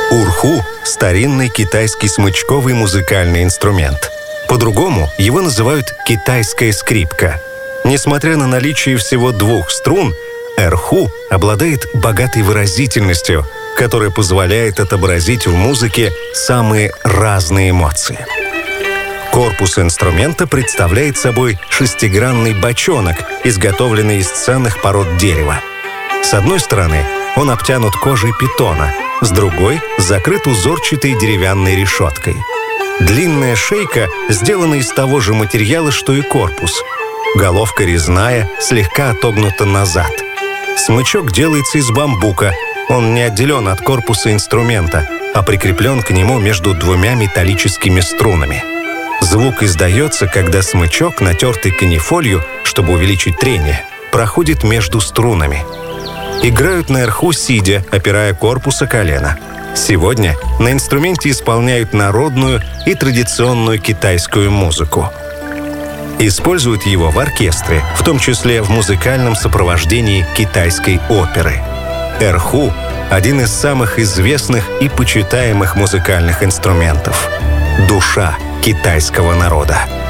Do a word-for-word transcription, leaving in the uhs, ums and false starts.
Урху – старинный китайский смычковый музыкальный инструмент. По-другому его называют китайская скрипка. Несмотря на наличие всего двух струн, эрху обладает богатой выразительностью, которая позволяет отобразить в музыке самые разные эмоции. Корпус инструмента представляет собой шестигранный бочонок, изготовленный из ценных пород дерева. С одной стороны он обтянут кожей питона, с другой закрыт узорчатой деревянной решеткой. Длинная шейка сделана из того же материала, что и корпус. Головка резная, слегка отогнута назад. Смычок делается из бамбука. Он не отделен от корпуса инструмента, а прикреплен к нему между двумя металлическими струнами. Звук издается, когда смычок, натертый канифолью, чтобы увеличить трение, проходит между струнами. Играют на эрху сидя, опирая корпус о колено. Сегодня на инструменте исполняют народную и традиционную китайскую музыку. Используют его в оркестре, в том числе в музыкальном сопровождении китайской оперы. Эрху – один из самых известных и почитаемых музыкальных инструментов. Душа китайского народа.